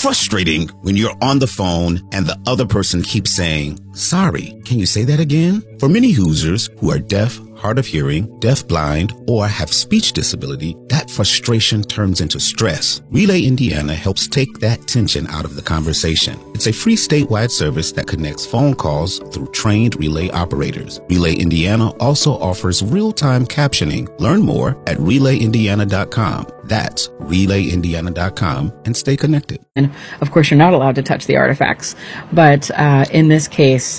frustrating when you're on the phone and the other person keeps saying, "Sorry, can you say that again?" For many users who are deaf, hard of hearing, deaf-blind, or have speech disability, that frustration turns into stress. Relay Indiana helps take that tension out of the conversation. It's a free statewide service that connects phone calls through trained relay operators. Relay Indiana also offers real-time captioning. Learn more at relayindiana.com. That's relayindiana.com, and stay connected. And of course, you're not allowed to touch the artifacts, but in this case,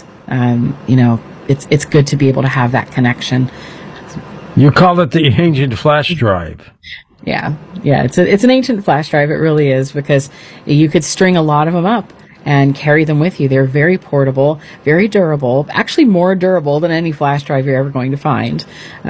it's good to be able to have that connection. You call it the ancient flash drive. Yeah, it's an ancient flash drive. It really is, because you could string a lot of them up and carry them with you. They're very portable, very durable, actually more durable than any flash drive you're ever going to find.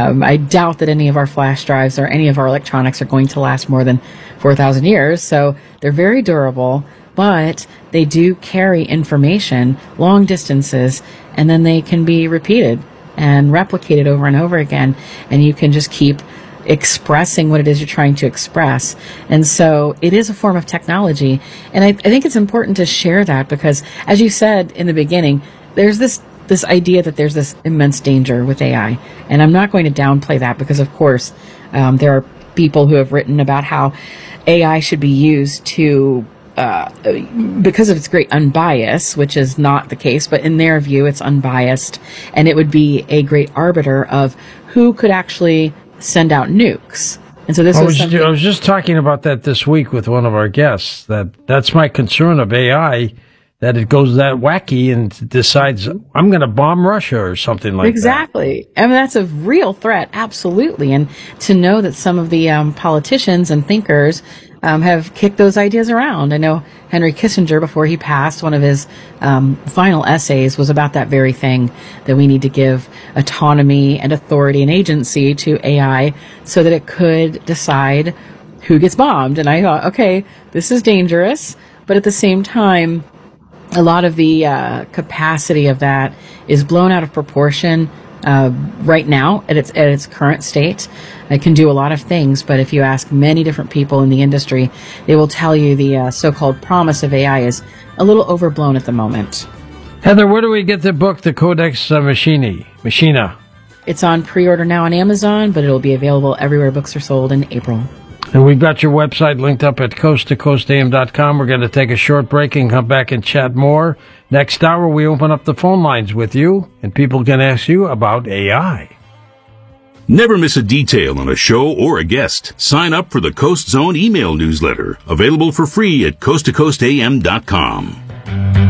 I doubt that any of our flash drives or any of our electronics are going to last more than 4,000 years, so they're very durable, but they do carry information long distances, and then they can be repeated and replicated over and over again, and you can just keep expressing what it is you're trying to express. And so it is a form of technology, and I think it's important to share that, because as you said in the beginning, there's this idea that there's this immense danger with AI, and I'm not going to downplay that, because of course there are people who have written about how AI should be used to because of its great unbias, which is not the case, but in their view it's unbiased, and it would be a great arbiter of who could actually send out nukes. And so I was just talking about that this week with one of our guests, that's my concern of AI, that it goes that wacky and decides, I'm going to bomb Russia or something like that. Exactly. I mean, that's a real threat, absolutely. And to know that some of the politicians and thinkers have kicked those ideas around. I know Henry Kissinger, before he passed, one of his final essays was about that very thing, that we need to give autonomy and authority and agency to AI so that it could decide who gets bombed. And I thought, okay, this is dangerous, but at the same time, a lot of the capacity of that is blown out of proportion right now at its current state. It can do a lot of things, but if you ask many different people in the industry, they will tell you the so-called promise of AI is a little overblown at the moment. Heather, where do we get the book, The Codex Machina? It's on pre-order now on Amazon, but it'll be available everywhere books are sold in April. And we've got your website linked up at coasttocoastam.com. We're going to take a short break and come back and chat more. Next hour, we open up the phone lines with you, and people can ask you about AI. Never miss a detail on a show or a guest. Sign up for the Coast Zone email newsletter, available for free at coasttocoastam.com.